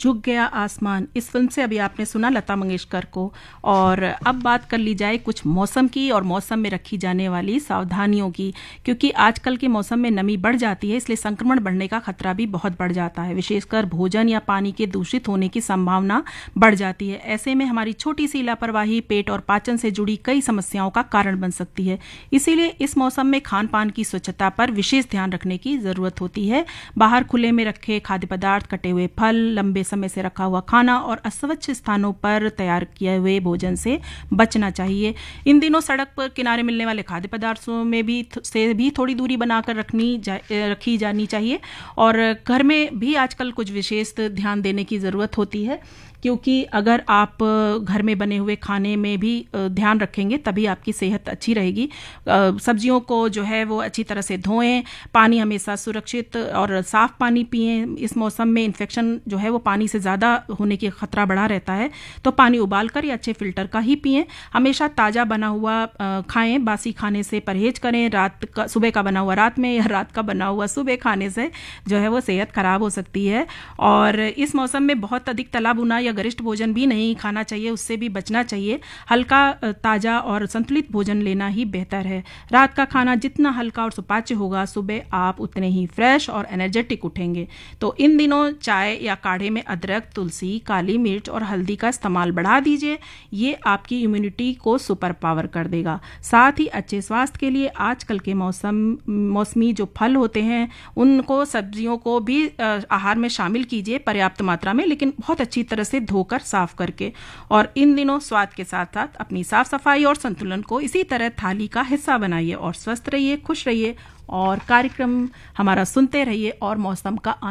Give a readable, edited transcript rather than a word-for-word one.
झुक गया आसमान, इस फिल्म से अभी आपने सुना लता मंगेशकर को। और अब बात कर ली जाए कुछ मौसम की और मौसम में रखी जाने वाली सावधानियों की, क्योंकि आजकल के मौसम में नमी बढ़ जाती है, इसलिए संक्रमण बढ़ने का खतरा भी बहुत बढ़ जाता है। विशेषकर भोजन या पानी के दूषित होने की संभावना बढ़ जाती है। ऐसे में हमारी छोटी सी लापरवाही पेट और पाचन से जुड़ी कई समस्याओं का कारण बन सकती है। इसीलिए इस मौसम में खान पान की स्वच्छता पर विशेष ध्यान रखने की जरूरत होती है। बाहर खुले में रखे खाद्य पदार्थ, कटे हुए फल, लंबे समय से रखा हुआ खाना और अस्वच्छ स्थानों पर तैयार किए हुए भोजन से बचना चाहिए। इन दिनों सड़क पर किनारे मिलने वाले खाद्य पदार्थों में भी थोड़ी दूरी बनाकर रखी जानी चाहिए। और घर में भी आजकल कुछ विशेष ध्यान देने की जरूरत होती है, क्योंकि अगर आप घर में बने हुए खाने में भी ध्यान रखेंगे तभी आपकी सेहत अच्छी रहेगी। सब्जियों को जो है वो अच्छी तरह से धोएं, पानी हमेशा सुरक्षित और साफ पानी पिएं। इस मौसम में इन्फेक्शन जो है वो पानी से ज़्यादा होने की खतरा बढ़ा रहता है, तो पानी उबाल कर या अच्छे फिल्टर का ही पिएं। हमेशा ताज़ा बना हुआ खाएं, बासी खाने से परहेज करें। सुबह का बना हुआ रात में या रात का बना हुआ सुबह खाने से जो है वो सेहत खराब हो सकती है। और इस मौसम में बहुत अधिक तला भुना या गरिष्ठ भोजन भी नहीं खाना चाहिए, उससे भी बचना चाहिए। हल्का, ताजा और संतुलित भोजन लेना ही बेहतर है। रात का खाना जितना हल्का और सुपाच्य होगा, सुबह आप उतने ही फ्रेश और एनर्जेटिक उठेंगे। तो इन दिनों चाय या काढ़े में अदरक, तुलसी, काली मिर्च और हल्दी का इस्तेमाल बढ़ा दीजिए। ये आपकी इम्यूनिटी को सुपर पावर कर देगा। साथ ही अच्छे स्वास्थ्य के लिए आजकल के मौसमी जो फल होते हैं उनको, सब्जियों को भी आहार में शामिल कीजिए पर्याप्त मात्रा में, लेकिन बहुत अच्छी तरह से धोकर साफ करके। और इन दिनों स्वाद के साथ साथ अपनी साफ सफाई और संतुलन को इसी तरह थाली का हिस्सा बनाइए। और स्वस्थ रहिए, खुश रहिए और कार्यक्रम हमारा सुनते रहिए और मौसम का